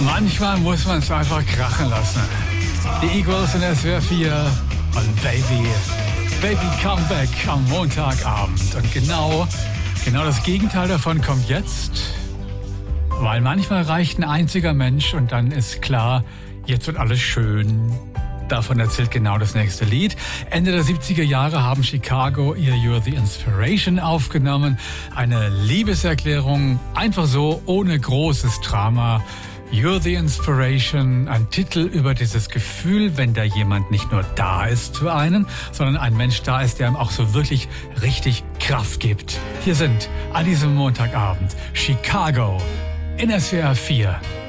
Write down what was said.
Manchmal muss man es einfach krachen lassen. Die Eagles in SWR 4 und Baby Comeback am Montagabend. Und genau das Gegenteil davon kommt jetzt. Weil manchmal reicht ein einziger Mensch und dann ist klar, jetzt wird alles schön. Davon erzählt genau das nächste Lied. Ende der 70er Jahre haben Chicago ihr You're the Inspiration aufgenommen. Eine Liebeserklärung, einfach so, ohne großes Drama. You're the Inspiration, ein Titel über dieses Gefühl, wenn da jemand nicht nur da ist für einen, sondern ein Mensch da ist, der ihm auch so wirklich richtig Kraft gibt. Hier sind an diesem Montagabend Chicago in SWR 4.